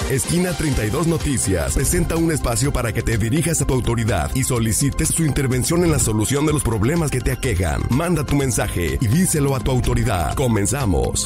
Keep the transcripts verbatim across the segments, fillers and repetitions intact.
Esquina treinta y dos Noticias presenta un espacio para que te dirijas a tu autoridad y solicites su intervención en la solución de los problemas que te aquejan. Manda tu mensaje y díselo a tu autoridad. Comenzamos.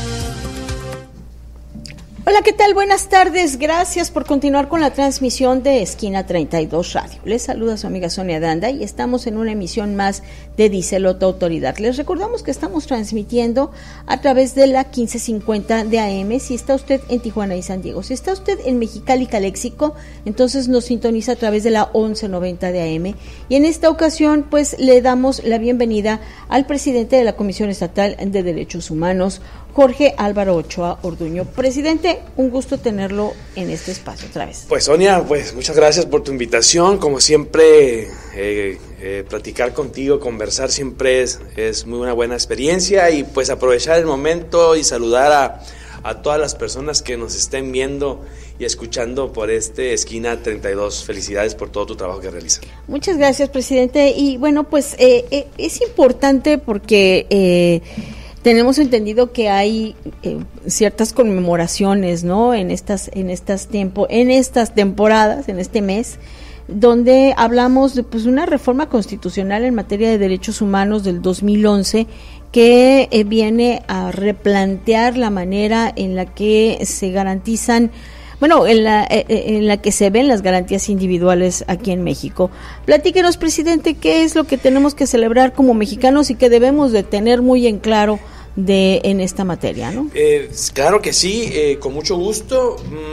Hola, ¿qué tal? Buenas tardes. Gracias por continuar con la transmisión de Esquina treinta y dos Radio. Les saluda su amiga Sonia Danda y estamos en una emisión más de Díselo a tu autoridad. Les recordamos que estamos transmitiendo a través de la quince cincuenta de A M si está usted en Tijuana y San Diego. Si está usted en Mexicali, Caléxico, entonces nos sintoniza a través de la once noventa de A M. Y en esta ocasión, pues, le damos la bienvenida al presidente de la Comisión Estatal de Derechos Humanos, Jorge Álvaro Ochoa Orduño. Presidente, un gusto tenerlo en este espacio otra vez. Pues Sonia, pues muchas gracias por tu invitación. Como siempre, eh, eh, platicar contigo, conversar siempre es, es muy una buena experiencia, y pues aprovechar el momento y saludar a, a todas las personas que nos estén viendo y escuchando por este Esquina treinta y dos. Felicidades por todo tu trabajo que realizas. Muchas gracias, presidente. Y bueno, pues eh, eh, es importante porque Eh, tenemos entendido que hay eh, ciertas conmemoraciones, ¿no? En estas, en estas tiempo, en estas temporadas, en este mes, donde hablamos de pues una reforma constitucional en materia de derechos humanos del dos mil once que eh, viene a replantear la manera en la que se garantizan, bueno, en la, eh, en la que se ven las garantías individuales aquí en México. Platíquenos, presidente, qué es lo que tenemos que celebrar como mexicanos y que debemos de tener muy en claro de en esta materia, ¿no? Eh, claro que sí, eh, con mucho gusto.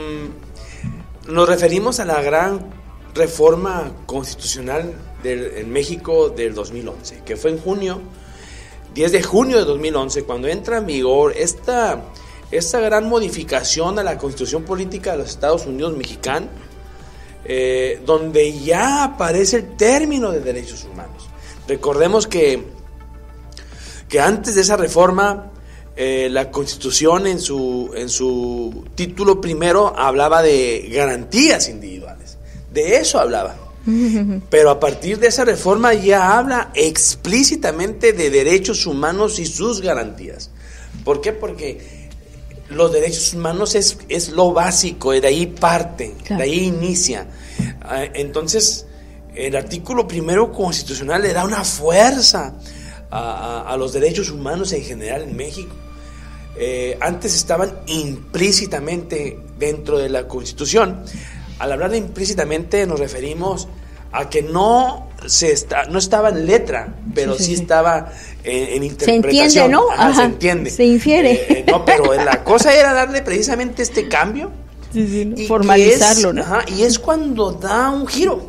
Mm, nos referimos a la gran reforma constitucional del, en México del dos mil once, que fue en junio, diez de junio de dos mil once, cuando entra en vigor esta, esta gran modificación a la Constitución Política de los Estados Unidos Mexicanos, eh, donde ya aparece el término de derechos humanos. Recordemos que que antes de esa reforma, eh, la Constitución en su, en su título primero hablaba de garantías individuales, de eso hablaba. Pero a partir de esa reforma ya habla explícitamente de derechos humanos y sus garantías. ¿Por qué? Porque los derechos humanos es, es lo básico, de ahí parte, claro. De ahí inicia. Entonces, el artículo primero constitucional le da una fuerza A, a, a los derechos humanos en general en México. Eh, antes estaban implícitamente dentro de la Constitución. Al hablar de implícitamente nos referimos a que no se está, no estaba en letra, pero sí, sí, sí estaba en, en interpretación. Se entiende, ¿no? Ajá, Ajá, se entiende. Se infiere. Eh, eh, no, pero la cosa era darle precisamente este cambio. Sí, sí, ¿no? Formalizarlo, es, ¿no? Ajá, y es cuando da un giro.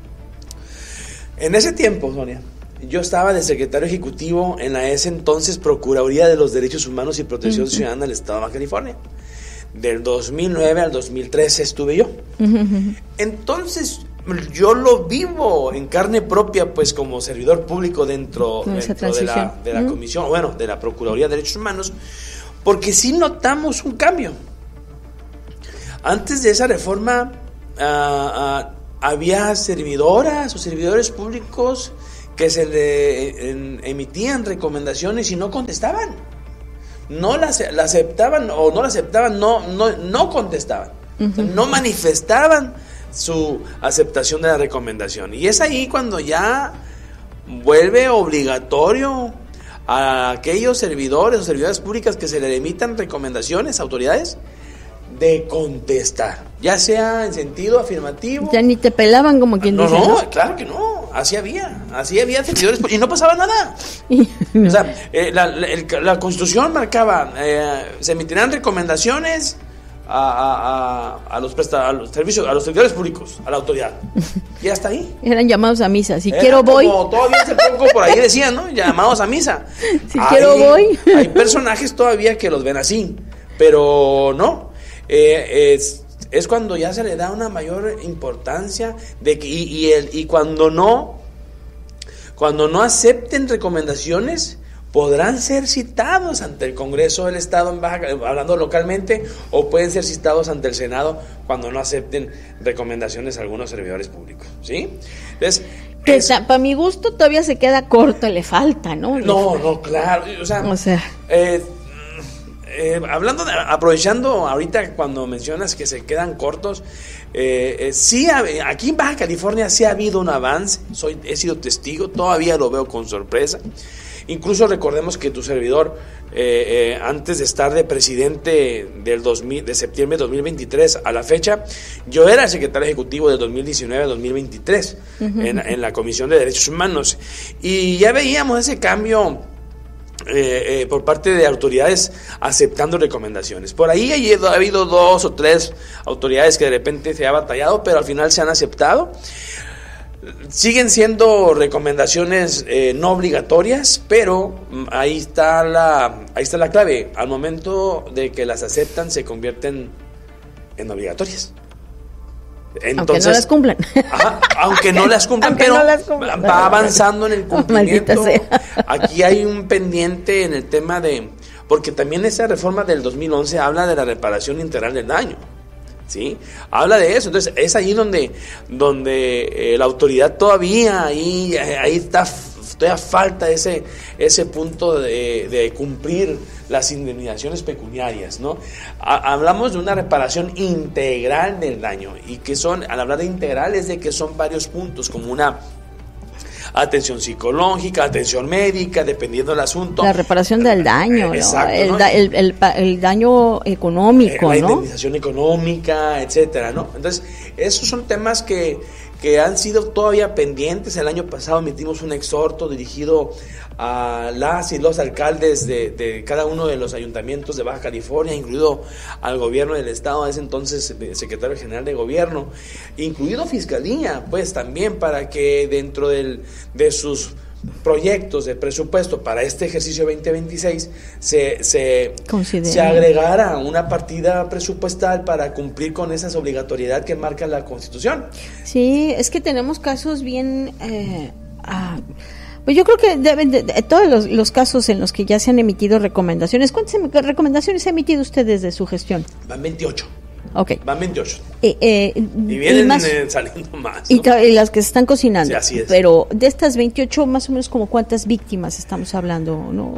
En ese tiempo, Sonia, yo estaba de secretario ejecutivo en la ese entonces Procuraduría de los Derechos Humanos y Protección uh-huh. Ciudadana del Estado de Baja California. Del dos mil nueve al dos mil trece estuve yo. Uh-huh. Entonces, yo lo vivo en carne propia, pues como servidor público dentro, dentro de la, de la uh-huh. comisión, bueno, de la Procuraduría de Derechos Humanos, porque sí notamos un cambio. Antes de esa reforma, uh, uh, había servidoras o servidores públicos que se le en, emitían recomendaciones y no contestaban, no las la aceptaban o no la aceptaban, no no no contestaban, uh-huh. o sea, no manifestaban su aceptación de la recomendación, y es ahí cuando ya vuelve obligatorio a aquellos servidores o servidores públicas que se le emitan recomendaciones a autoridades de contestar, ya sea en sentido afirmativo. Ya ni te pelaban, como quien no, dice. No, no, claro que no, así había, así había servidores y no pasaba nada. No. O sea, eh, la, la, el, la Constitución marcaba, eh, se emitirán recomendaciones a, a, a, a los presta, a los servicios, a los servidores públicos, a la autoridad. Y hasta ahí. Eran llamados a misa. Si Era quiero voy. Como todavía hace poco por ahí decían, ¿no? Llamados a misa. Si hay, quiero voy. Hay personajes todavía que los ven así, pero no. Eh, es, es cuando ya se le da una mayor importancia de que, y, y, el, y cuando no cuando no acepten recomendaciones, podrán ser citados ante el Congreso del Estado en Baja, hablando localmente, o pueden ser citados ante el Senado cuando no acepten recomendaciones a algunos servidores públicos, ¿sí? Entonces, que es, para mi gusto todavía se queda corto, le falta, ¿no? Le no, falta. no, claro, o sea, o sea. Eh, eh, hablando, de, aprovechando ahorita cuando mencionas que se quedan cortos, eh, eh, sí, aquí en Baja California sí ha habido un avance, soy, he sido testigo, todavía lo veo con sorpresa. Incluso recordemos que tu servidor, eh, eh, antes de estar de presidente del dos mil, de septiembre de dos mil veintitrés a la fecha, yo era el secretario ejecutivo del dos mil diecinueve a dos mil veintitrés uh-huh. en, en la Comisión de Derechos Humanos, y ya veíamos ese cambio eh, eh, por parte de autoridades aceptando recomendaciones. Por ahí ha, ha habido dos o tres autoridades que de repente se ha batallado, pero al final se han aceptado. Siguen siendo recomendaciones eh, no obligatorias, pero ahí está la ahí está la clave. Al momento de que las aceptan, se convierten en obligatorias. Entonces, aunque no las cumplan. Ajá, aunque no las cumplan, pero no las cumplan. Va avanzando en el cumplimiento. Aquí hay un pendiente en el tema de... Porque también esa reforma del dos mil once habla de la reparación integral del daño. ¿Sí? Habla de eso, entonces es ahí donde, donde eh, la autoridad todavía, ahí, ahí está, todavía falta ese, ese punto de, de cumplir las indemnizaciones pecuniarias, ¿no? Ha, hablamos de una reparación integral del daño, y que son, al hablar de integral es de que son varios puntos, como una atención psicológica, atención médica, dependiendo del asunto. La reparación del daño, ¿no? Exacto, el, ¿no? Da, el, el, el daño económico, la ¿no? La indemnización económica, etcétera, ¿no? Entonces, esos son temas que, que han sido todavía pendientes. El año pasado emitimos un exhorto dirigido a las y los alcaldes de, de cada uno de los ayuntamientos de Baja California, incluido al gobierno del estado, a ese entonces secretario general de gobierno, incluido Fiscalía, pues también, para que dentro del, de sus proyectos de presupuesto para este ejercicio veinte veintiséis se, se, se agregara una partida presupuestal para cumplir con esa obligatoriedad que marca la Constitución. Sí, es que tenemos casos bien... Eh, ah, pues yo creo que deben de, de, todos los, los casos en los que ya se han emitido recomendaciones. ¿Cuántas recomendaciones ha emitido usted desde su gestión? Van veintiocho. Okay. Van veintiocho. Eh, eh, y vienen y más, eh, saliendo más, ¿no? Y, y las que se están cocinando. Sí, así es. Pero de estas veintiocho, más o menos, como ¿cuántas víctimas estamos hablando? ¿No?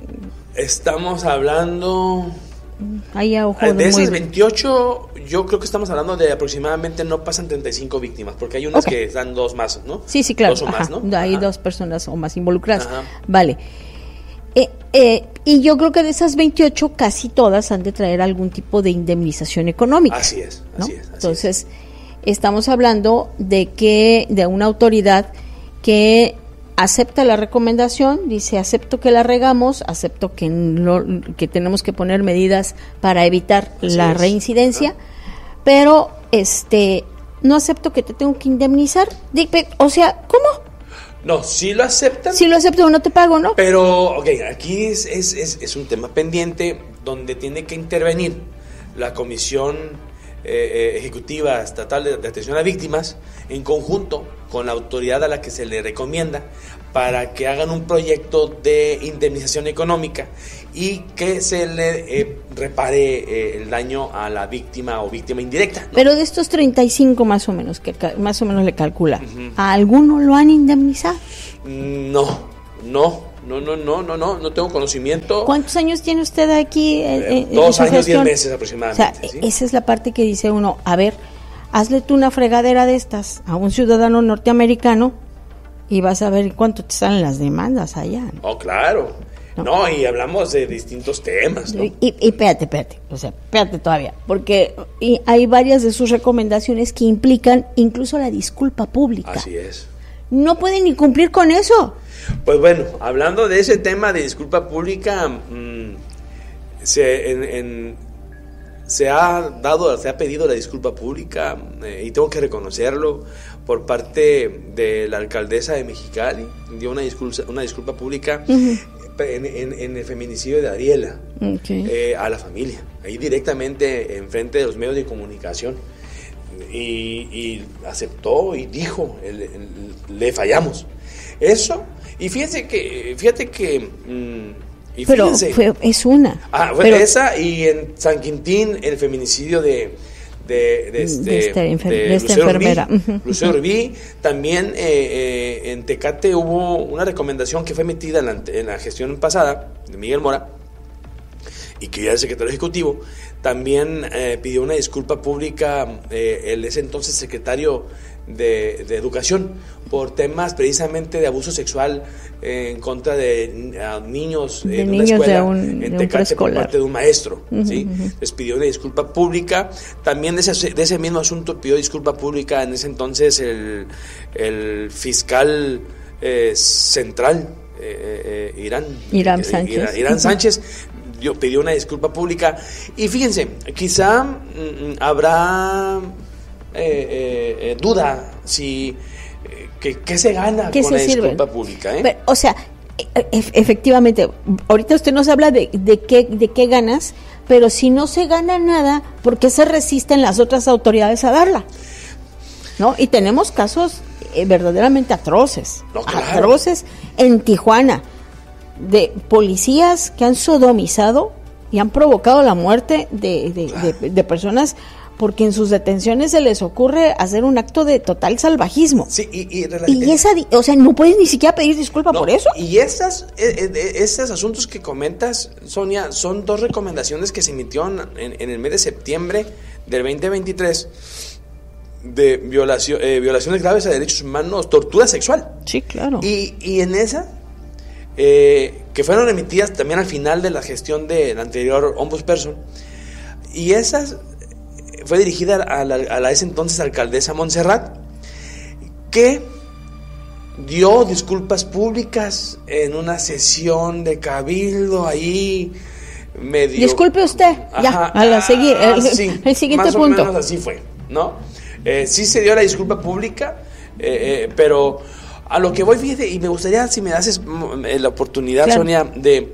Estamos hablando... Ahí a ojo de muy... esas veintiocho, yo creo que estamos hablando de aproximadamente, no pasan treinta y cinco víctimas, porque hay unas okay. que están dos más, ¿no? Sí, sí, claro. Dos o Ajá. más, ¿no? Hay Ajá. dos personas o más involucradas. Ajá. Vale. Eh, eh, y yo creo que de esas veintiocho, casi todas han de traer algún tipo de indemnización económica. Así es, ¿no? así es. Así Entonces, es. estamos hablando de que de una autoridad que acepta la recomendación, dice acepto que la regamos, acepto que no, que tenemos que poner medidas para evitar Así la es. reincidencia, Ajá. pero este no acepto que te tengo que indemnizar. O sea, ¿cómo? No, sí lo aceptan. Sí lo acepto, no te pago, ¿no? Pero, ok, aquí es, es, es, es un tema pendiente donde tiene que intervenir la Comisión eh, Ejecutiva Estatal de, de Atención a Víctimas en conjunto con la autoridad a la que se le recomienda para que hagan un proyecto de indemnización económica y que se le eh, repare eh, el daño a la víctima o víctima indirecta, ¿no? Pero de estos treinta y cinco más o menos, que más o menos le calcula, uh-huh. ¿a alguno lo han indemnizado? No, no, no, no, no, no, no, no tengo conocimiento. ¿Cuántos años tiene usted aquí? Eh, en, dos en años, gestión? diez meses aproximadamente. O sea, ¿sí? Esa es la parte que dice uno, a ver, hazle tú una fregadera de estas a un ciudadano norteamericano y vas a ver cuánto te salen las demandas allá, ¿no? Oh, claro. No, no y hablamos de distintos temas, ¿no? Y, y, y espérate, espérate, o sea, espérate todavía, porque y hay varias de sus recomendaciones que implican incluso la disculpa pública. Así es. No pueden ni cumplir con eso. Pues bueno, hablando de ese tema de disculpa pública, mmm, se, en, en, se ha dado, se ha pedido la disculpa pública eh, y tengo que reconocerlo por parte de la alcaldesa de Mexicali, dio una disculpa, una disculpa pública uh-huh. en, en, en el feminicidio de Ariela, okay. eh, a la familia, ahí directamente enfrente de los medios de comunicación. Y, y aceptó y dijo, el, el, le fallamos. Eso, y fíjense que, fíjate que... Mmm, y pero fue, es una. Ah, fue pero, esa, y en San Quintín el feminicidio de... De, de, este, de, este enfer- de, de esta Lucero enfermera. Urbí, Lucero Urbí. También eh, eh, en Tecate hubo una recomendación que fue emitida en la, en la gestión pasada de Miguel Mora, y que ya era el secretario ejecutivo, también eh, pidió una disculpa pública eh, el ese entonces secretario de, de Educación por temas precisamente de abuso sexual eh, en contra de uh, niños de en niños una escuela de un, en de Tecate por parte de un maestro. Uh-huh, ¿sí? uh-huh. Les pidió una disculpa pública. También de ese, de ese mismo asunto pidió disculpa pública en ese entonces el, el fiscal eh, central, eh, eh, Irán, Irán eh, Sánchez. Irán, Irán Sánchez dio, pidió una disculpa pública. Y fíjense, quizá mm, habrá eh, eh, eh, duda si eh, que, ¿qué se gana ¿Qué con se la sirve? disculpa pública? ¿eh? Pero, o sea, e- efectivamente, ahorita usted nos habla de, de qué de qué ganas, pero si no se gana nada, ¿por qué se resisten las otras autoridades a darla? ¿No? Y tenemos casos eh, verdaderamente atroces, No, claro. atroces en Tijuana, de policías que han sodomizado y han provocado la muerte de, de, Claro. de, de personas porque en sus detenciones se les ocurre hacer un acto de total salvajismo. Sí, y, y, Y esa, di- o sea, no puedes ni siquiera pedir disculpa No, por eso. Y esas, eh, eh, esos asuntos que comentas, Sonia, son dos recomendaciones que se emitieron en, en el mes de septiembre del veinte veintitrés de violación, eh, violaciones graves a derechos humanos, tortura sexual. Sí, claro. Y, y en esa, eh, que fueron emitidas también al final de la gestión del anterior ombudsperson, y esas eh, fue dirigida a la, a la ese entonces alcaldesa Montserrat, que dio disculpas públicas en una sesión de cabildo ahí medio... Disculpe usted, ya, a la seguir, el, sí, el siguiente más punto. o menos así fue, ¿no? Eh, sí se dio la disculpa pública, eh, eh, pero a lo que voy, fíjate, y me gustaría si me das mm, eh, la oportunidad, Claro. Sonia, de,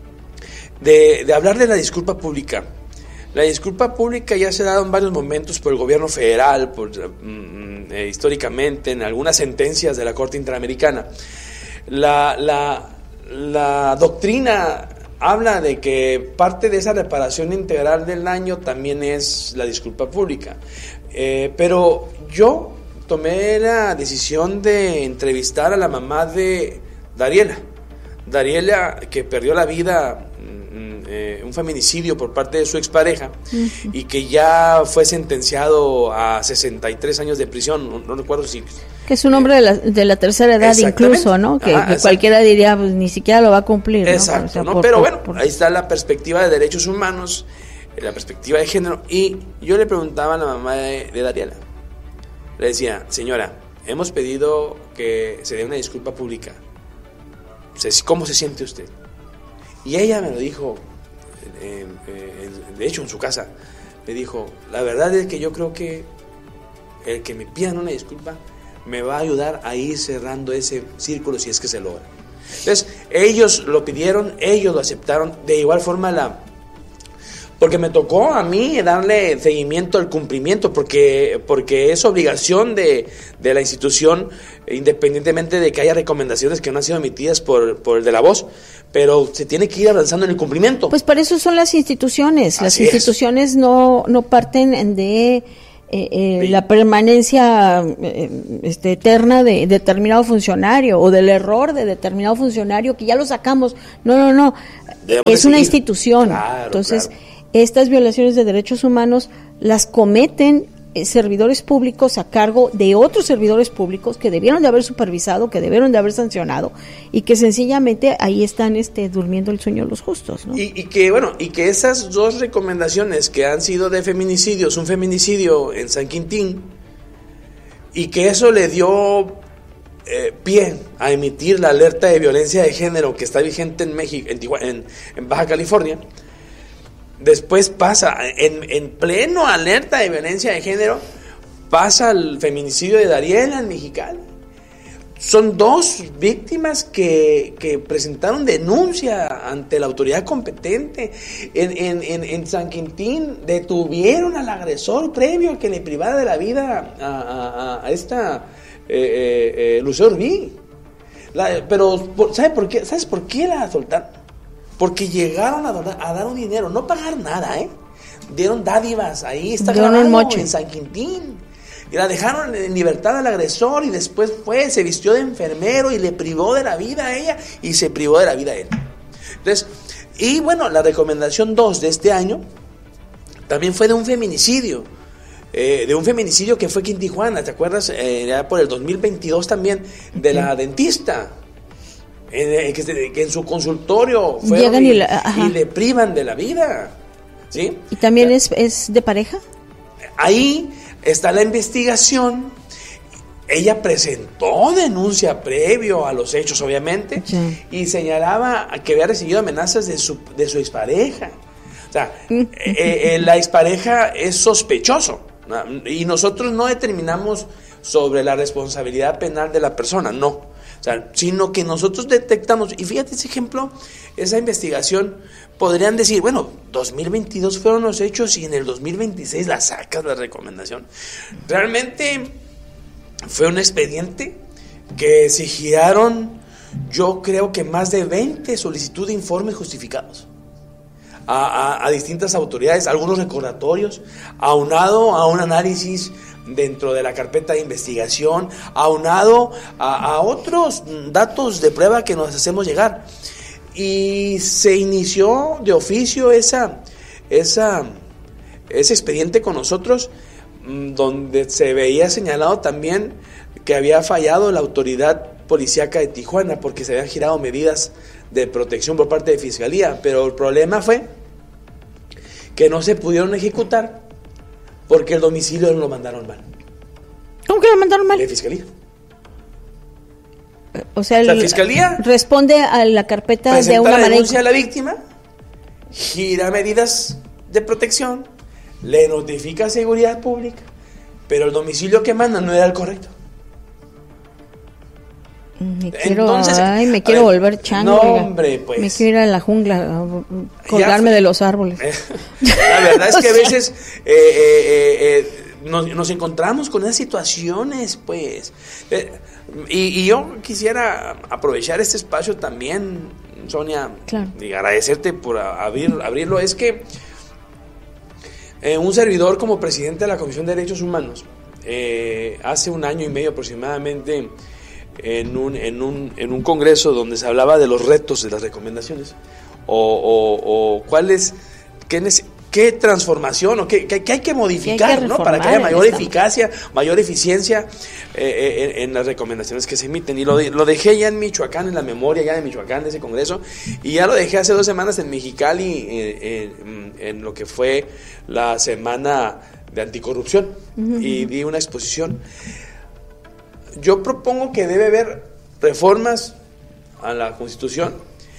de, de hablar de la disculpa pública. La disculpa pública ya se ha dado en varios momentos por el gobierno federal, por, mm, eh, históricamente, en algunas sentencias de la Corte Interamericana. La, la, la doctrina habla de que parte de esa reparación integral del daño también es la disculpa pública. Eh, pero yo tomé la decisión de entrevistar a la mamá de Dariela. Dariela, que perdió la vida, eh, un feminicidio por parte de su expareja, uh-huh. y que ya fue sentenciado a sesenta y tres años de prisión, no, no recuerdo si... Que es un hombre de la, de la tercera edad incluso, ¿no? Que, Ajá, que cualquiera diría, pues ni siquiera lo va a cumplir. Exacto, ¿no? O sea, ¿no? por, Pero por, bueno, por... ahí está la perspectiva de derechos humanos, la perspectiva de género, y yo le preguntaba a la mamá de, de Dariela, le decía, señora, hemos pedido que se dé una disculpa pública, ¿cómo se siente usted? Y ella me lo dijo, eh, eh, de hecho en su casa, me dijo, la verdad es que yo creo que el que me pidan una disculpa me va a ayudar a ir cerrando ese círculo si es que se logra. Entonces, ellos lo pidieron, ellos lo aceptaron, de igual forma la... Porque me tocó a mí darle seguimiento al cumplimiento, porque, porque es obligación de, de la institución, independientemente de que haya recomendaciones que no han sido emitidas por, por el de la voz, pero se tiene que ir avanzando en el cumplimiento. Pues para eso son las instituciones. Las Así instituciones es. no, no parten de... Eh, eh, sí. la permanencia eh, este, eterna de determinado funcionario o del error de determinado funcionario que ya lo sacamos. No, no, no. Debemos es una institución. Claro, Entonces, claro. Estas violaciones de derechos humanos las cometen eh, servidores públicos a cargo de otros servidores públicos que debieron de haber supervisado, que debieron de haber sancionado y que sencillamente ahí están este, durmiendo el sueño de los justos, ¿no? Y, y que bueno, y que esas dos recomendaciones que han sido de feminicidios, un feminicidio en San Quintín, y que eso le dio eh, pie a emitir la alerta de violencia de género que está vigente en México, en, en, en Baja California. Después pasa, en, en pleno alerta de violencia de género, pasa el feminicidio de Dariela en Mexicali. Son dos víctimas que, que presentaron denuncia ante la autoridad competente. En, en, en, en San Quintín detuvieron al agresor previo a que le privara de la vida a, a, a esta eh, eh, Lucero Urbí. La, pero, ¿sabe por qué? ¿Sabes por qué la soltaron? Porque llegaron a, donar, a dar un dinero, no pagar nada, ¿eh? Dieron dádivas, ahí está grabado en San Quintín. Y la dejaron en libertad al agresor y después fue, se vistió de enfermero y le privó de la vida a ella y se privó de la vida a él. Entonces, Y bueno, la recomendación dos de este año también fue de un feminicidio. Eh, de un feminicidio que fue aquí en Tijuana, ¿te acuerdas? Eh, ya por el dos mil veintidós también, de sí. la dentista. Eh, que, que en su consultorio fueron y, y, la, y le privan de la vida. ¿Sí? ¿Y también es, es de pareja? Ahí está la investigación. Ella presentó denuncia previo a los hechos, obviamente, sí. y señalaba que había recibido amenazas de su, de su expareja. O sea, eh, eh, la expareja es sospechoso, ¿no? Y nosotros no determinamos sobre la responsabilidad penal de la persona, no. O sea, sino que nosotros detectamos, y fíjate ese ejemplo, esa investigación, podrían decir, bueno, dos mil veintidós fueron los hechos y en el dos mil veintiséis la sacas la recomendación. Realmente fue un expediente que se giraron, yo creo que más de veinte solicitudes de informes justificados a, a, a distintas autoridades, algunos recordatorios, aunado a un análisis dentro de la carpeta de investigación, aunado a, a otros datos de prueba que nos hacemos llegar. Y se inició de oficio esa, esa, ese expediente con nosotros, donde se veía señalado también que había fallado la autoridad policíaca de Tijuana porque se habían girado medidas de protección por parte de Fiscalía, pero el problema fue que no se pudieron ejecutar porque el domicilio lo mandaron mal. ¿Cómo que lo mandaron mal? De Fiscalía. O sea, la Fiscalía responde a la carpeta de una manera. manera. Denuncia a la víctima, gira medidas de protección, le notifica a Seguridad Pública, pero el domicilio que mandan no era el correcto. Me quiero, Entonces, ay, me quiero ver, volver chango. No, hombre, pues. Me quiero ir a la jungla a colgarme de los árboles. La verdad es que a veces eh, eh, eh, nos, nos encontramos con esas situaciones, pues. Eh, y, y yo quisiera aprovechar este espacio también, Sonia, claro. y agradecerte por abrir, abrirlo. Es que eh, un servidor como presidente de la Comisión de Derechos Humanos, eh, hace un año y medio aproximadamente, en un, en un, en un congreso donde se hablaba de los retos de las recomendaciones, o, o, o cuáles, qué, qué transformación, o qué, qué, qué hay que modificar, hay que ¿no? para que haya mayor eficacia, mayor eficiencia eh, en, en las recomendaciones que se emiten. Y lo, lo dejé ya en Michoacán, en la memoria ya de Michoacán, de ese congreso, y ya lo dejé hace dos semanas en Mexicali, eh, en, en lo que fue la semana de anticorrupción, uh-huh. y di una exposición. Yo propongo que debe haber reformas a la Constitución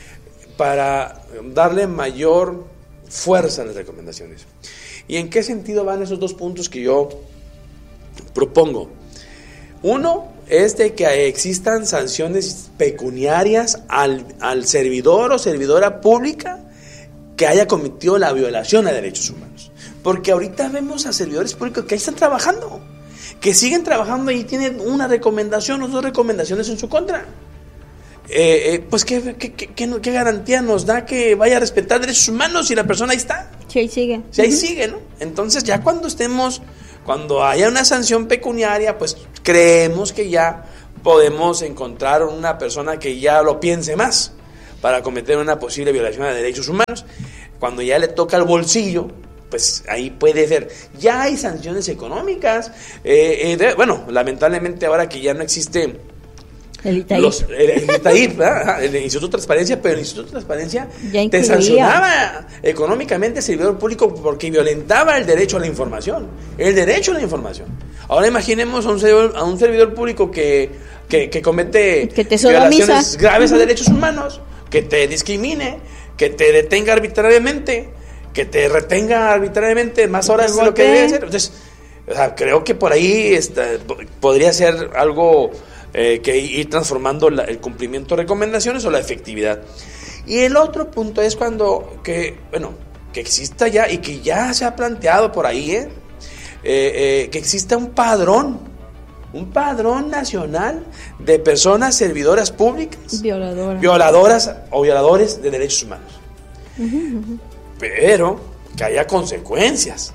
para darle mayor fuerza a las recomendaciones. ¿Y en qué sentido van esos dos puntos que yo propongo? Uno es de que existan sanciones pecuniarias al, al servidor o servidora pública que haya cometido la violación a derechos humanos. Porque ahorita vemos a servidores públicos que ahí están trabajando, que siguen trabajando y tienen una recomendación o dos recomendaciones en su contra. Eh, eh, pues ¿qué, qué, qué, qué, ¿qué garantía nos da que vaya a respetar derechos humanos si la persona ahí está? Sí, ahí sigue. Sí, ahí uh-huh. sigue, ¿no? Entonces ya cuando estemos, cuando haya una sanción pecuniaria, pues creemos que ya podemos encontrar una persona que ya lo piense más para cometer una posible violación de derechos humanos. Cuando ya le toca el bolsillo, pues ahí puede ser. Ya hay sanciones económicas. Eh, eh, de, bueno, lamentablemente ahora que ya no existe el ITAIP, los, el, el, ITAIP el Instituto de Transparencia, pero el Instituto de Transparencia te sancionaba económicamente al servidor público porque violentaba el derecho a la información. El derecho a la información. Ahora imaginemos a un servidor, a un servidor público que, que, que comete que te violaciones graves a derechos humanos, que te discrimine, que te detenga arbitrariamente, que te retenga arbitrariamente más horas de lo que debe ser. Entonces, o sea, creo que por ahí está, podría ser algo eh, que ir transformando la, el cumplimiento de recomendaciones o la efectividad. Y el otro punto es cuando, que bueno, que exista ya, y que ya se ha planteado por ahí, ¿eh? Eh, eh, que exista un padrón, un padrón nacional de personas servidoras públicas, violadoras, violadoras o violadores de derechos humanos. Uh-huh, uh-huh. Pero que haya consecuencias,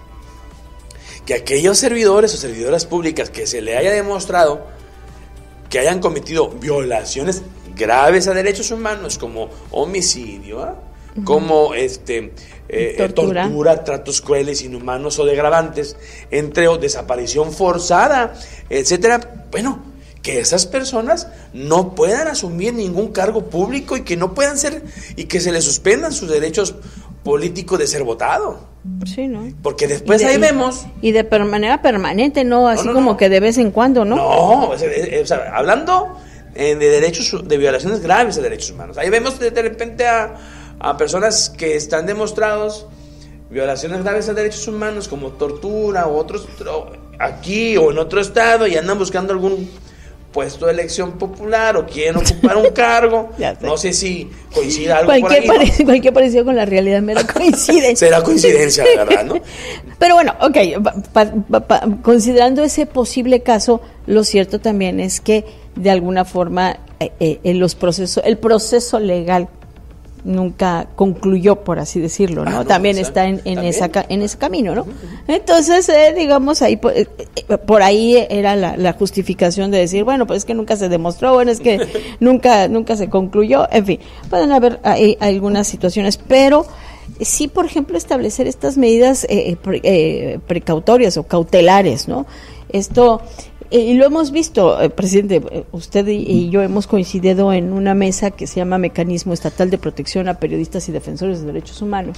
que aquellos servidores o servidoras públicas que se le haya demostrado que hayan cometido violaciones graves a derechos humanos como homicidio, ¿eh? uh-huh. como este eh, tortura. tortura, tratos crueles, inhumanos o degradantes, entre o desaparición forzada, etcétera. Bueno, que esas personas no puedan asumir ningún cargo público y que no puedan ser, y que se les suspendan sus derechos políticos de ser votado. Sí, ¿no? Porque después de, ahí vemos... Y de per- manera permanente, ¿no? Así no, no, como no. que de vez en cuando, ¿no? No, o sea, o sea hablando eh, de derechos, de violaciones graves de derechos humanos. Ahí vemos de, de repente a, a personas que están demostrados violaciones graves de derechos humanos, como tortura o otros, aquí o en otro estado, y andan buscando algún puesto de elección popular o quieren ocupar un cargo. No sé si coincide algo cualquier por ahí. Pare- cualquier parecido con la realidad, mera coincidencia. Será coincidencia, ¿verdad? ¿No? Pero bueno, ok, pa, pa, pa, considerando ese posible caso, lo cierto también es que de alguna forma eh, eh, en los procesos, el proceso legal nunca concluyó, por así decirlo, ¿no? Ah, no también o sea, está en, en esa en ese camino, ¿no? Entonces, eh, digamos, ahí por, eh, por ahí era la, la justificación de decir, bueno, pues es que nunca se demostró, bueno, es que nunca nunca se concluyó, en fin, pueden haber hay, algunas situaciones, pero sí, por ejemplo, establecer estas medidas eh, pre, eh, precautorias o cautelares, ¿no? Esto y lo hemos visto, eh, presidente, usted y, y yo hemos coincidido en una mesa que se llama Mecanismo Estatal de Protección a Periodistas y Defensores de Derechos Humanos.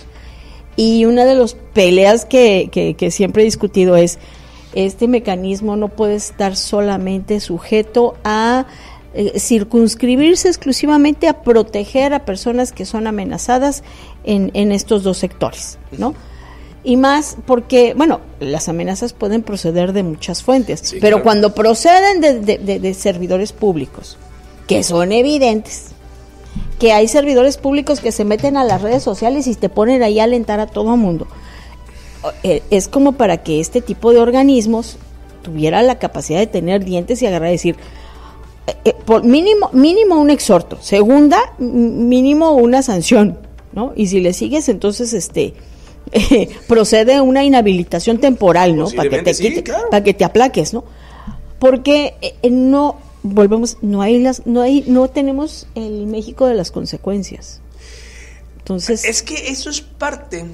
Y una de las peleas que, que, que siempre he discutido es, este mecanismo no puede estar solamente sujeto a eh, circunscribirse exclusivamente a proteger a personas que son amenazadas en, en estos dos sectores, ¿no? Y más porque, bueno, las amenazas pueden proceder de muchas fuentes, sí, pero claro. cuando proceden de, de, de, de servidores públicos, que son evidentes, que hay servidores públicos que se meten a las redes sociales y te ponen ahí a alentar a todo el mundo, es como para que este tipo de organismos tuviera la capacidad de tener dientes y agarrar y decir, eh, por mínimo, mínimo un exhorto, segunda, mínimo una sanción, ¿no? Y si le sigues, entonces, este... Eh, procede una inhabilitación temporal, ¿no? Para que te quite, sí, claro. para que te aplaques, ¿no? Porque eh, no volvemos, no hay las, no hay, no tenemos el México de las consecuencias. Entonces, es que eso es parte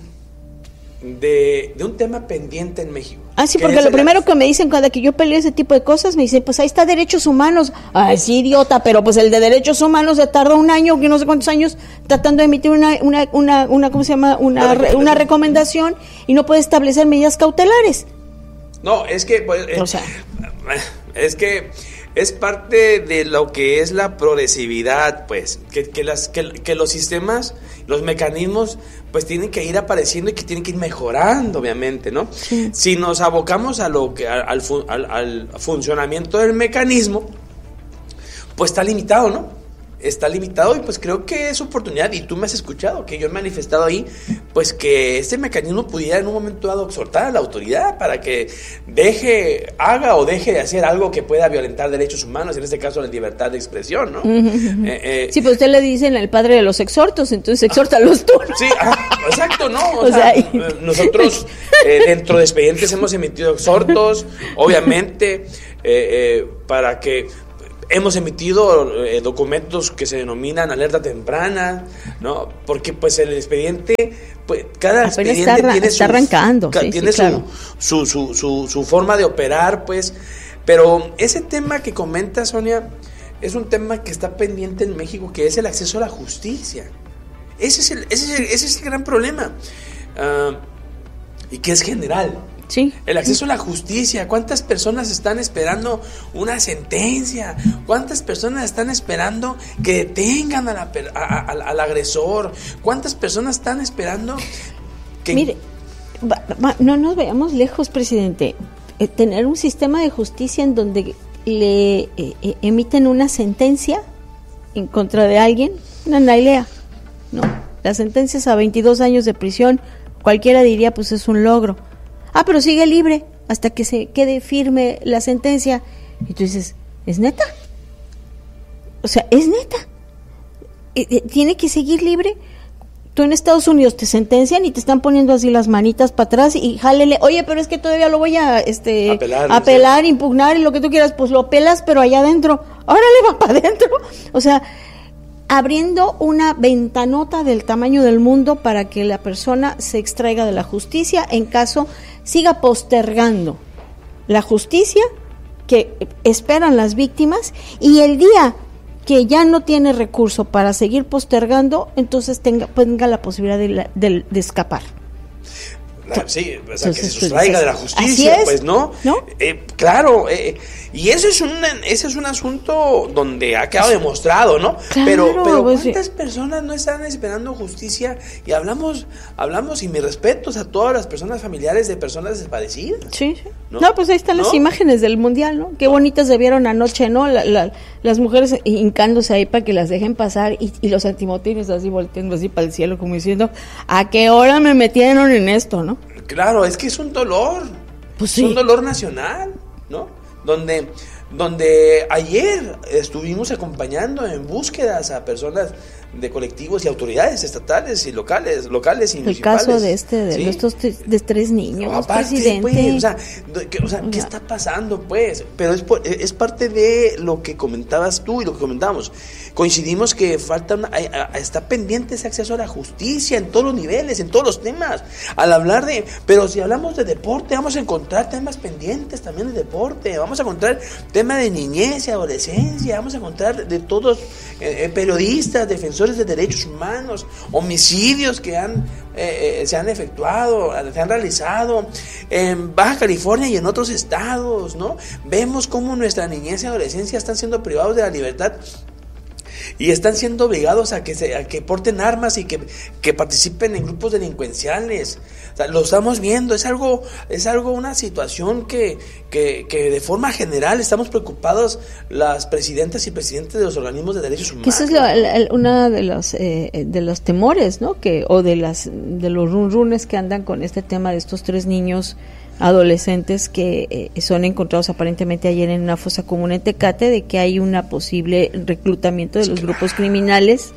de, de un tema pendiente en México. Ah, sí, porque lo primero la... que me dicen cuando que yo peleo ese tipo de cosas, me dicen, pues ahí está derechos humanos. Ay, sí, idiota, pero pues el de derechos humanos se tardó un año, que no sé cuántos años, tratando de emitir una, una, una, una ¿cómo se llama? Una, re, una recomendación y no puede establecer medidas cautelares. No, es que, pues, o sea, es que es parte de lo que es la progresividad, pues, que, que, las, que, que los sistemas, los mecanismos, pues tienen que ir apareciendo y que tienen que ir mejorando, obviamente, ¿no? Sí. Si nos abocamos a lo que al, al, al funcionamiento del mecanismo, pues está limitado, ¿no? Está limitado y pues creo que es oportunidad, y tú me has escuchado, que yo he manifestado ahí, pues que este mecanismo pudiera en un momento dado exhortar a la autoridad para que deje, haga o deje de hacer algo que pueda violentar derechos humanos, en este caso la libertad de expresión, ¿no? Uh-huh. eh, eh, sí, pues usted le dicen el padre de los exhortos, entonces exhórtalos tú, ¿no? Sí, ah, exacto, ¿no? O, o sea, sea y... nosotros eh, dentro de expedientes hemos emitido exhortos, obviamente, eh, eh, para que... Hemos emitido eh, documentos que se denominan alerta temprana, ¿no? Porque pues el expediente, pues cada Apenas expediente está, tiene, está su, arrancando, ca, sí, tiene sí, su, claro. su, su, su, su forma de operar, pues. Pero ese tema que comenta Sonia es un tema que está pendiente en México, que es el acceso a la justicia. Ese es el, ese es el, ese es el gran problema, uh, y que es general. Sí. El acceso a la justicia. ¿Cuántas personas están esperando una sentencia? ¿Cuántas personas están esperando que detengan a la, a, a, al agresor? ¿Cuántas personas están esperando que... Mire, va, va, no nos veamos lejos, presidente. Eh, tener un sistema de justicia en donde le eh, eh, emiten una sentencia en contra de alguien, una nailea. No, las sentencias a veintidós años de prisión, cualquiera diría, pues es un logro. Ah, pero sigue libre hasta que se quede firme la sentencia. Y tú dices, ¿es neta? O sea, ¿es neta? ¿Tiene que seguir libre? Tú en Estados Unidos te sentencian y te están poniendo así las manitas para atrás y jálele, oye, pero es que todavía lo voy a este apelar, apelar no sé. impugnar y lo que tú quieras, pues lo pelas, pero allá adentro, órale, va para adentro. O sea, abriendo una ventanota del tamaño del mundo para que la persona se extraiga de la justicia en caso siga postergando la justicia que esperan las víctimas, y el día que ya no tiene recurso para seguir postergando, entonces tenga, tenga la posibilidad de, de, de escapar. Sí, o sea, entonces, que se sustraiga de la justicia, es, pues, ¿no? ¿no? Eh, claro, eh, y ese es un ese es un asunto donde ha quedado demostrado, ¿no? Claro, pero pero pues, ¿cuántas sí. personas no están esperando justicia? Y hablamos hablamos y mis respetos a todas las personas familiares de personas desaparecidas. Sí, sí. ¿No? No, pues ahí están ¿No? las imágenes del mundial, ¿no? Qué bonitas se vieron anoche, ¿no? La, la, las mujeres hincándose ahí para que las dejen pasar, y, y los antimotines así volteando así para el cielo como diciendo, ¿a qué hora me metieron en esto, no? Claro, es que es un dolor, pues sí. es un dolor nacional, ¿no? Donde, donde ayer estuvimos acompañando en búsquedas a personas de colectivos y autoridades estatales y locales, locales y el municipales. El caso de este, de, ¿sí? estos de tres niños, no, aparte, presidente. Pues, o sea, que, o sea, ¿qué está pasando, pues? Pero es, por, es parte de lo que comentabas tú y lo que comentábamos. Coincidimos que falta una, a, a, está pendiente ese acceso a la justicia en todos los niveles, en todos los temas. Al hablar de, pero si hablamos de deporte, vamos a encontrar temas pendientes también de deporte, vamos a encontrar temas de niñez y adolescencia, vamos a encontrar de todos eh, periodistas, defensores de derechos humanos, homicidios que han eh, eh, se han efectuado, se han realizado en Baja California y en otros estados, ¿no? Vemos cómo nuestra niñez y adolescencia están siendo privados de la libertad y están siendo obligados a que se, a que porten armas y que, que participen en grupos delincuenciales. O sea, lo estamos viendo, es algo, es algo, una situación que, que, que de forma general estamos preocupados las presidentas y presidentes de los organismos de derechos humanos. Que ese es lo, el, una de los eh, de los temores, ¿no? Que o de las de los runrunes que andan con este tema de estos tres niños adolescentes que eh, son encontrados aparentemente ayer en una fosa común en Tecate, de que hay una posible reclutamiento de los grupos criminales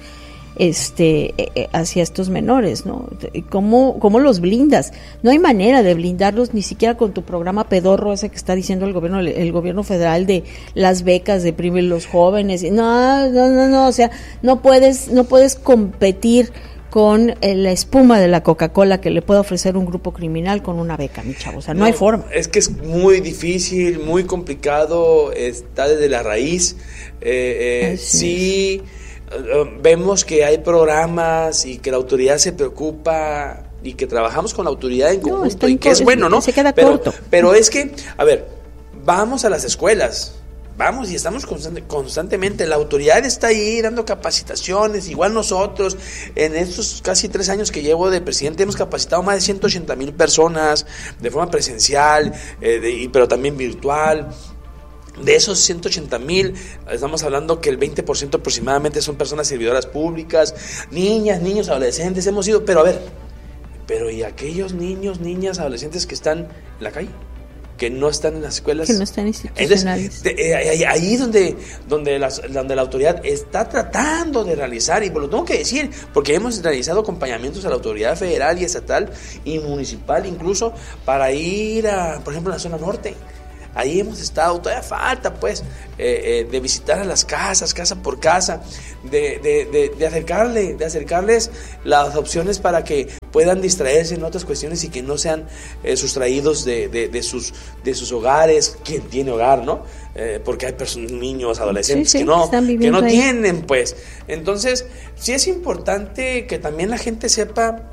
este eh, hacia estos menores, ¿no? ¿Cómo, ¿Cómo los blindas? No hay manera de blindarlos ni siquiera con tu programa pedorro ese que está diciendo el gobierno el gobierno federal de las becas de primer los jóvenes. No, no, no, no, o sea, no puedes no puedes competir con eh, la espuma de la Coca-Cola que le puede ofrecer un grupo criminal con una beca, mi chavo, o sea, no, no hay forma. Es que es muy difícil, muy complicado, está desde la raíz. Eh, eh, sí, uh, vemos que hay programas y que la autoridad se preocupa y que trabajamos con la autoridad en conjunto, no, y que es bueno, ¿no? Se queda pero, corto. Pero es que, a ver, vamos a las escuelas. Vamos y estamos constante, constantemente, la autoridad está ahí dando capacitaciones, igual nosotros, en estos casi tres años que llevo de presidente hemos capacitado más de ciento ochenta mil personas de forma presencial, eh, de, pero también virtual. De esos ciento ochenta mil, estamos hablando que el veinte por ciento aproximadamente son personas servidoras públicas, niñas, niños, adolescentes, hemos ido, pero a ver, pero ¿y aquellos niños, niñas, adolescentes que están en la calle? Que no están en las escuelas, que no están institucionales. Entonces, de, eh, ahí donde donde, las, donde la autoridad está tratando de realizar, y lo tengo que decir, porque hemos realizado acompañamientos a la autoridad federal y estatal y municipal incluso, para ir a, por ejemplo, a la zona norte. Ahí hemos estado, todavía falta pues eh, eh, de visitar a las casas, casa por casa, de, de, de, de acercarle, de acercarles las opciones para que puedan distraerse en otras cuestiones y que no sean eh, sustraídos de, de, de sus de sus hogares, quien tiene hogar, ¿no? Eh, porque hay personas, niños, adolescentes sí, sí, que no, que, que no tienen, pues. Entonces, sí es importante que también la gente sepa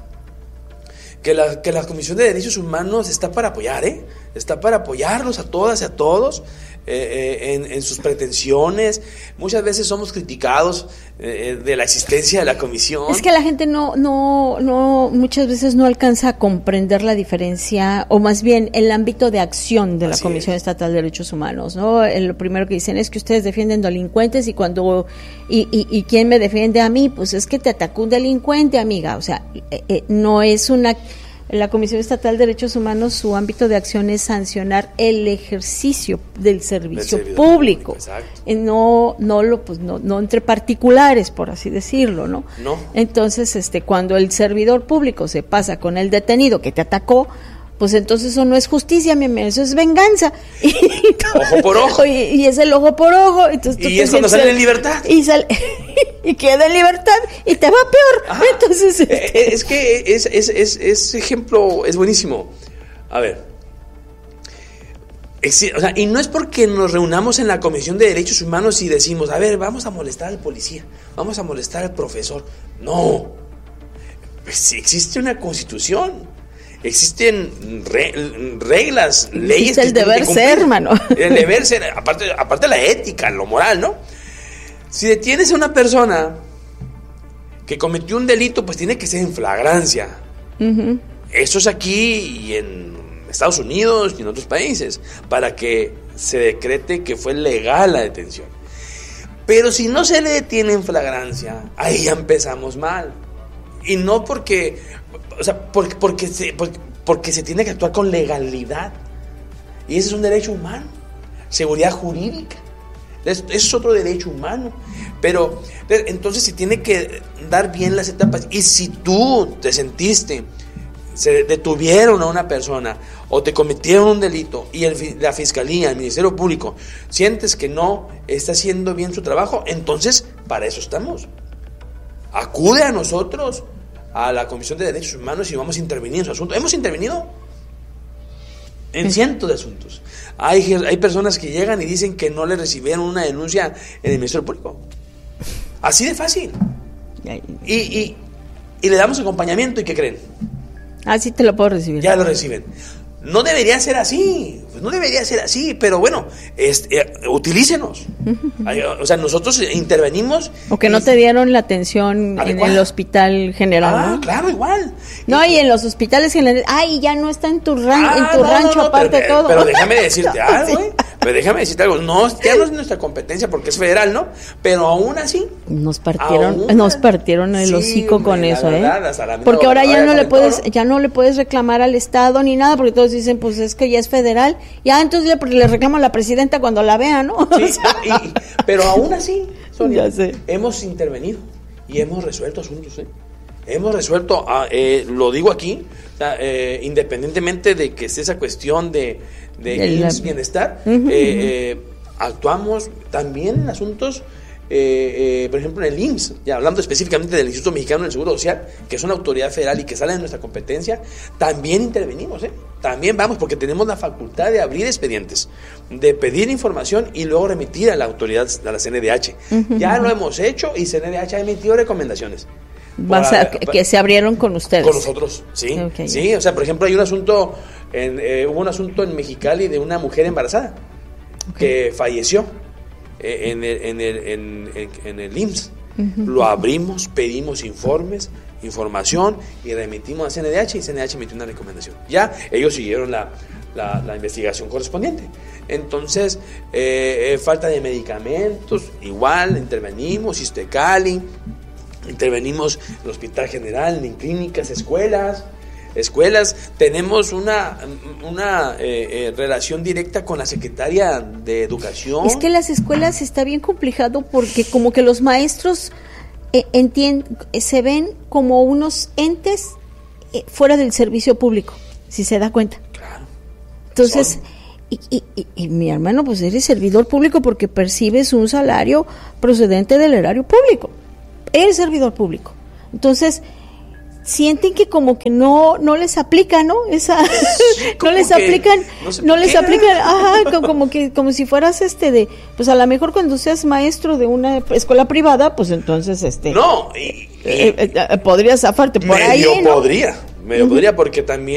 que la, que la Comisión de Derechos Humanos está para apoyar, ¿eh? Está para apoyarlos a todas y a todos eh, eh, en, en sus pretensiones. Muchas veces somos criticados eh, de la existencia de la comisión. Es que la gente no, no, no, muchas veces no alcanza a comprender la diferencia, o más bien el ámbito de acción de la Así Comisión es. Estatal de Derechos Humanos, ¿no? Lo primero que dicen es que ustedes defienden delincuentes y cuando, y, y, y ¿quién me defiende a mí? Pues es que te atacó un delincuente, amiga. O sea, eh, eh, no es una... La Comisión Estatal de Derechos Humanos, su ámbito de acción es sancionar el ejercicio del servicio público, eh, no, no lo, pues no, no entre particulares, por así decirlo, ¿no? No. Entonces, este, cuando el servidor público se pasa con el detenido que te atacó, pues entonces eso no es justicia, mi amigo, eso es venganza. Ojo por ojo. Y, y es el ojo por ojo. Entonces, y es cuando salen en libertad. Y, sal, y queda en libertad y te va peor. Ajá. Entonces, este... es que es, es, es, es ejemplo, es buenísimo. A ver, Exi- o sea, y no es porque nos reunamos en la Comisión de Derechos Humanos y decimos, a ver, vamos a molestar al policía, vamos a molestar al profesor. No, pues existe una constitución, existen re- reglas, leyes. Existe el deber ser, hermano. El deber ser, aparte, aparte de la ética, lo moral, ¿no? Si detienes a una persona que cometió un delito, pues tiene que ser en flagrancia. Uh-huh. Eso es aquí y en Estados Unidos y en otros países, para que se decrete que fue legal la detención. Pero si no se le detiene en flagrancia, ahí ya empezamos mal. Y no porque, o sea, porque, porque, se, porque, porque se tiene que actuar con legalidad. Y ese es un derecho humano, seguridad jurídica. Eso es otro derecho humano. Pero entonces se tiene que dar bien las etapas. Y si tú te sentiste, se detuvieron a una persona o te cometieron un delito y el, la Fiscalía, el Ministerio Público, sientes que no está haciendo bien su trabajo, entonces para eso estamos. Acude a nosotros, a la Comisión de Derechos Humanos, y vamos a intervenir en su asunto. Hemos intervenido en cientos de asuntos. Hay, hay personas que llegan y dicen que no le recibieron una denuncia en el Ministerio Público. Así de fácil. Y, y, y le damos acompañamiento, ¿y qué creen? Ah, sí te lo puedo recibir. Ya lo reciben. No debería ser así, pues no debería ser así, pero bueno, es, eh, utilícenos. Uh-huh. O sea, nosotros intervenimos. O que no te dieron la atención en el hospital general. Ah, ¿no? claro, igual. No, y, y en los hospitales generales, ay, ya no está en tu, ran- ah, en tu no, rancho no, no, aparte pero, de todo. Pero déjame decirte algo, sí. ¿eh? Pero déjame decirte algo, no, ya no es nuestra competencia porque es federal, ¿no? Pero aún así. Nos partieron, aún, nos partieron el sí, hocico con hombre, eso, verdad, ¿eh? Porque ahora ya no le puedes, ya no le puedes reclamar al Estado ni nada, porque todos dicen, pues es que ya es federal, ya entonces le, le reclamo a la presidenta cuando la vea, ¿no? Sí, y, pero aún así, Sonia, ya sé. hemos intervenido y hemos resuelto asuntos, ¿eh? Hemos resuelto, eh, lo digo aquí, o sea, eh, independientemente de que esté esa cuestión de, de I M S S Bienestar, uh-huh, eh, eh, actuamos también en asuntos, eh, eh, por ejemplo en el I M S S, ya hablando específicamente del Instituto Mexicano del Seguro Social, que es una autoridad federal y que sale de nuestra competencia, también intervenimos, ¿eh? También vamos, porque tenemos la facultad de abrir expedientes, de pedir información y luego remitir a la autoridad, a la C N D H. Uh-huh. Ya lo hemos hecho y C N D H ha emitido recomendaciones. Vas a, que, que se abrieron con ustedes. Con nosotros, sí. Okay. Sí, o sea, por ejemplo, hay un asunto, en, eh, hubo un asunto en Mexicali de una mujer embarazada, okay, que falleció eh, en, el, en, el, en, en, en el I M S S. Uh-huh. Lo abrimos, pedimos informes, información y remitimos a C N D H y C N D H emitió una recomendación. Ya, ellos siguieron la, la, la investigación correspondiente. Entonces, eh, eh, falta de medicamentos, igual, intervenimos, Iztecali, intervenimos en el Hospital General, en clínicas, escuelas, escuelas. Tenemos una, una eh, eh, relación directa con la Secretaria de Educación. Es que las escuelas está bien complicado porque como que los maestros eh, entien- se ven como unos entes eh, fuera del servicio público, si se da cuenta. Claro. Entonces, y, y, y, y mi hermano, pues eres servidor público porque percibes un salario procedente del erario público. Eres servidor público. Entonces, sienten que como que no no les aplica, ¿no? Esa no les aplican, no, no les aplican, ajá, como que como si fueras este de, pues a lo mejor cuando seas maestro de una escuela privada, pues entonces este No, y, y eh, eh, podrías zafarte por medio ahí, ¿no? podría, medio uh-huh. podría porque también